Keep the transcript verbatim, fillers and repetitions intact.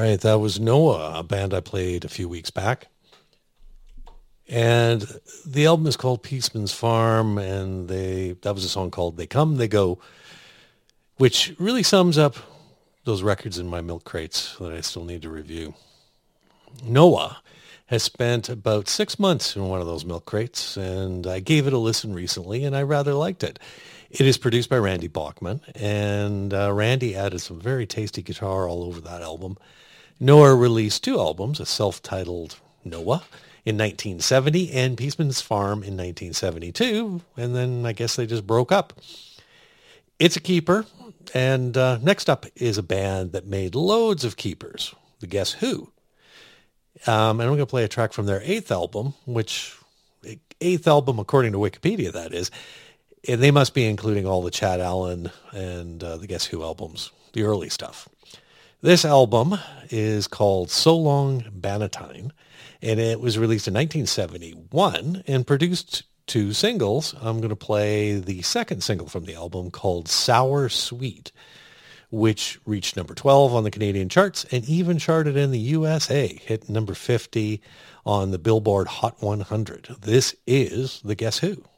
right, that was Noah, a band I played a few weeks back. And the album is called Peaceman's Farm, and they that was a song called They Come, They Go, which really sums up those records in my milk crates that I still need to review. Noah has spent about six months in one of those milk crates, and I gave it a listen recently, and I rather liked it. It is produced by Randy Bachman, and uh, Randy added some very tasty guitar all over that album. Noah released two albums, a self-titled Noah in nineteen seventy and Peaceman's Farm in nineteen seventy-two, and then I guess they just broke up. It's a keeper, and uh, next up is a band that made loads of keepers, the Guess Who. Um, and I'm going to play a track from their eighth album, which, eighth album according to Wikipedia, that is. And they must be including all the Chad Allen and uh, the Guess Who albums, the early stuff. This album is called So Long Bannatyne, and it was released in nineteen seventy-one and produced two singles. I'm going to play the second single from the album called Sour Sweet, which reached number twelve on the Canadian charts and even charted in the U S A, hit number fifty on the Billboard Hot one hundred. This is the Guess Who.